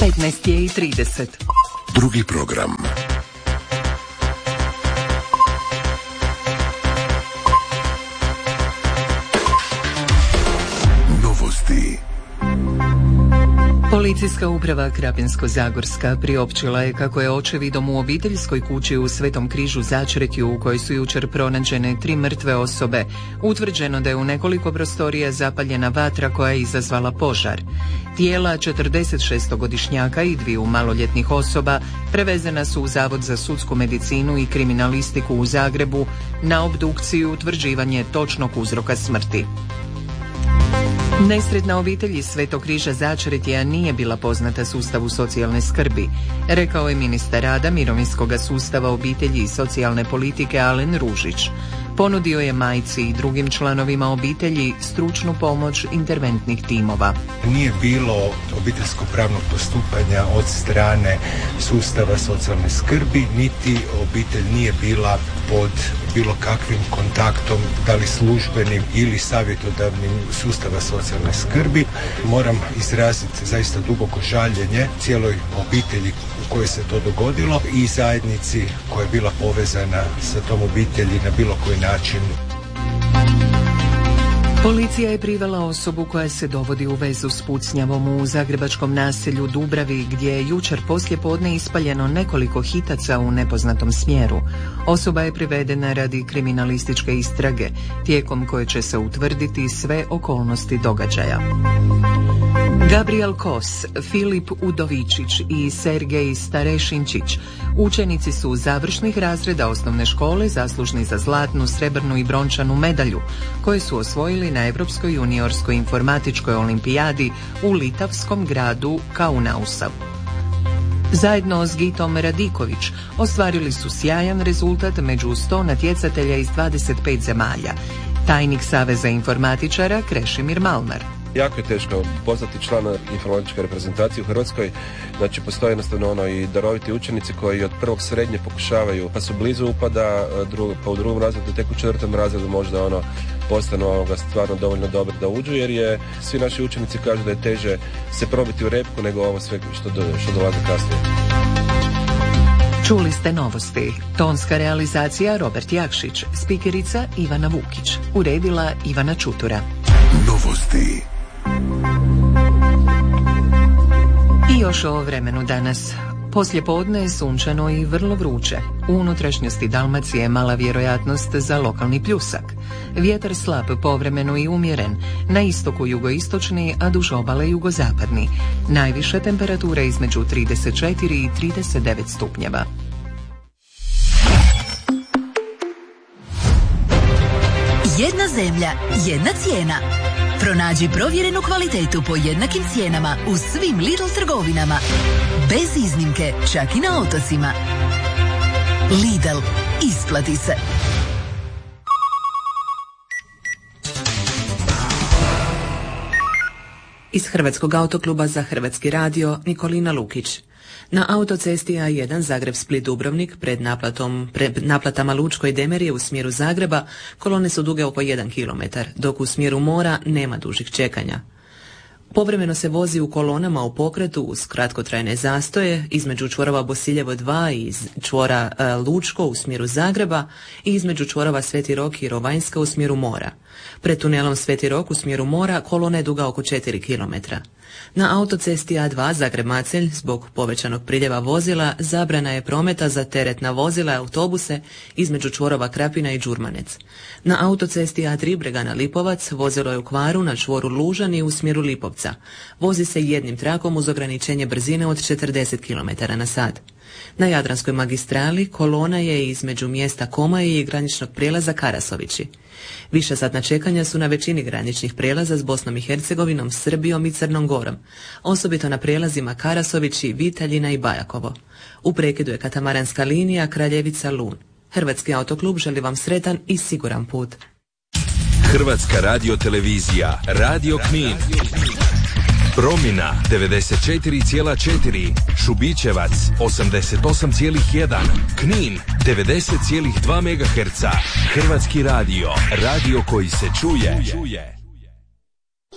15:30. Drugi program. Novosti. Policijska uprava Krapinsko-zagorska priopćila je kako je očevidom u obiteljskoj kući u Svetom križu Začretju, u kojoj su jučer pronađene 3 mrtve osobe, utvrđeno da je u nekoliko prostorija zapaljena vatra koja je izazvala požar. Tijela 46-godišnjaka i 2 maloljetnih osoba prevezena su u Zavod za sudsku medicinu i kriminalistiku u Zagrebu na obdukciju i utvrđivanje točnog uzroka smrti. Nesretna obitelj iz Svetog križa Začretja nije bila poznata sustavu socijalne skrbi, rekao je ministar rada, mirovinskog sustava, obitelji i socijalne politike Alen Ružić. Ponudio je majci i drugim članovima obitelji stručnu pomoć interventnih timova. Nije bilo obiteljsko-pravnog postupanja od strane sustava socijalne skrbi, niti obitelj nije bila pod bilo kakvim kontaktom, da li službenim ili savjetodavnim sustava socijalne skrbi. Moram izraziti zaista duboko žaljenje cijeloj obitelji u kojoj se to dogodilo i zajednici koja je bila povezana sa tom obitelji na bilo koji način. Policija je privela osobu koja se dovodi u vezu s pucnjavom u zagrebačkom naselju Dubravi, gdje je jučer poslijepodne ispaljeno nekoliko hitaca u nepoznatom smjeru. Osoba je privedena radi kriminalističke istrage, tijekom koje će se utvrditi sve okolnosti događaja. Gabriel Kos, Filip Udovičić i Sergej Starešinčić učenici su završnih razreda osnovne škole zaslužni za zlatnu, srebrnu i brončanu medalju, koje su osvojili na Europskoj juniorskoj informatičkoj olimpijadi u litavskom gradu Kaunausu. Zajedno s Gitom Radiković ostvarili su sjajan rezultat među 100 natjecatelja iz 25 zemalja. Tajnik Saveza informatičara Krešimir Malnar. Jako je teško postati član informatičke reprezentacije u Hrvatskoj. Znači, postoje jednostavno i daroviti učenici koji od prvog srednje pokušavaju, pa su blizu upada, pa u drugom razredu, tek u 4. razredu možda postanu stvarno dovoljno dobro da uđu, jer svi naši učenici kažu da je teže se probiti u repku nego ovo sve što dolazi kasnije. Čuli ste novosti. Tonska realizacija Robert Jakšić, spikerica Ivana Vukić, uredila Ivana Čutura. Novosti. I još o vremenu danas. Poslijepodne je sunčano i vrlo vruće. U unutrašnjosti Dalmacije je mala vjerojatnost za lokalni pljusak. Vjetar slab, povremeno i umjeren. Na istoku jugoistočni, a duž obale jugozapadni. Najviša temperatura između 34 i 39 stupnjeva. Jedna zemlja, jedna cijena. Pronađi provjerenu kvalitetu po jednakim cijenama u svim Lidl trgovinama. Bez iznimke, čak i na otocima. Lidl, isplati se. Iz Hrvatskog autokluba za Hrvatski radio Nikolina Lukić. Na autocesti A1 Zagreb-Split-Dubrovnik pred naplatama Lučko i Demerije u smjeru Zagreba kolone su duge oko 1 km, dok u smjeru mora nema dužih čekanja. Povremeno se vozi u kolonama u pokretu uz kratkotrajne zastoje između čvorova Bosiljevo 2 i čvora Lučko u smjeru Zagreba i između čvorova Sveti Rok i Rovanjska u smjeru mora. Pred tunelom Sveti Rok u smjeru mora kolona je duga oko 4 km. Na autocesti A2 Zagreb-Macelj zbog povećanog priljeva vozila zabrana je prometa za teretna vozila i autobuse između čvorova Krapina i Đurmanec. Na autocesti A3 Bregana-Lipovac vozilo je u kvaru na čvoru Lužani u smjeru Lipovca. Vozi se jednim trakom uz ograničenje brzine od 40 km/h. Na Jadranskoj magistrali kolona je između mjesta Komaje i graničnog prijelaza Karasovići. Višesatna čekanja su na većini graničnih prijelaza s Bosnom i Hercegovinom, Srbijom i Crnom Gorom, osobito na prijelazima Karasovići, Vitaljina i Bajakovo. U prekidu je katamaranska linija Kraljevica-Lun. Hrvatski autoklub želi vam sretan i siguran put. Hrvatska radiotelevizija, Radio Knin. Promina 94,4, Šubićevac 88,1, Knin 90,2 MHz. Hrvatski radio, radio koji se čuje.